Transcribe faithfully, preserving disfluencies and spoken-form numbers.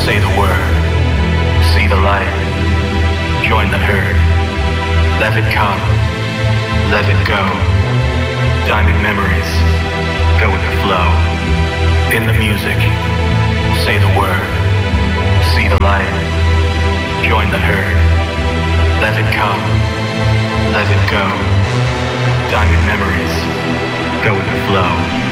Say the word. See the light. Join the herd. Let it come. Let it go. Diamond memories. Go with the flow. In the music. Say the word. See the light. Join the herd. Let it come. Let it go. Diamond memories. Go with the flow.